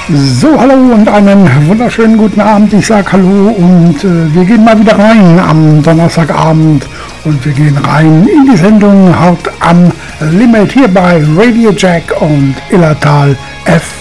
So, hallo und einen wunderschönen guten Abend. Ich sage hallo und wir gehen mal wieder rein am Donnerstagabend und wir gehen rein in die Sendung Haut am Limit hier bei Radio Jack und Illertal FM.